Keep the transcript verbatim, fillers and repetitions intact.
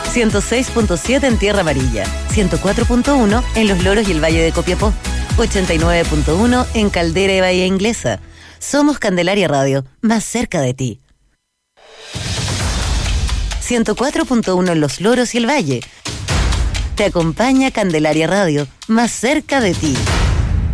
ciento seis punto siete en Tierra Amarilla, ciento cuatro punto uno en Los Loros y el Valle de Copiapó, ochenta y nueve punto uno en Caldera y Bahía Inglesa. Somos Candelaria Radio, más cerca de ti. ciento cuatro punto uno en Los Loros y el Valle. Te acompaña Candelaria Radio, más cerca de ti.